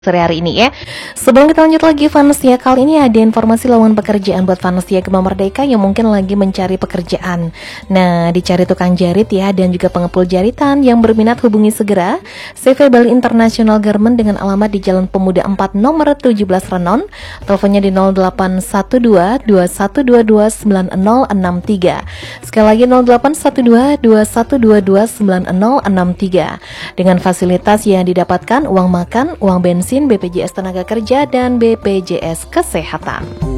sore hari ini ya. Sebelum kita lanjut lagi Vanessa, kali ini ada informasi lowongan pekerjaan buat Vanessa Gema Merdeka yang mungkin lagi mencari pekerjaan. Nah, dicari tukang jarit ya dan juga pengepul jaritan. Yang berminat hubungi segera CV Bali International Garment dengan alamat di Jalan Pemuda 4 nomor 17 Renon. Teleponnya di 0812 2122 9063. Sekali lagi 0812 2122 9063. Dengan fasilitas yang didapatkan uang makan, uang bensin, BPJS Tenaga Kerja, dan BPJS Kesehatan.